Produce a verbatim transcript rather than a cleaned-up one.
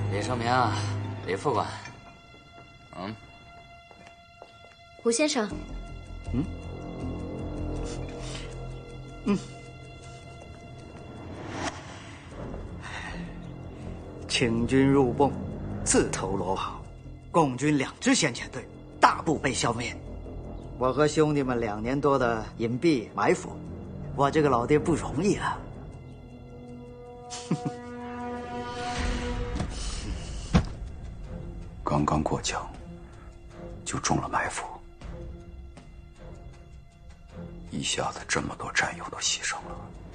李胜明啊，李副官，嗯， 胡先生， 嗯，嗯，清军入蚌，自投罗网，共军两支先遣队大部被消灭。我和兄弟们两年多的隐蔽埋伏，我这个老爹不容易啊。 刚刚过江，就中了埋伏，一下子这么多战友都牺牲了。